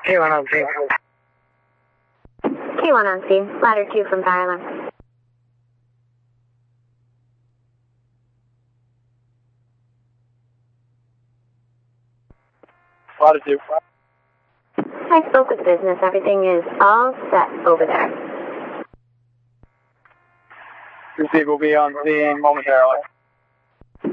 K1 on scene. K1 on scene. Ladder 2 from fire alarm. Ladder 2. I spoke with business. Everything is all set over there. Receive will be on scene momentarily.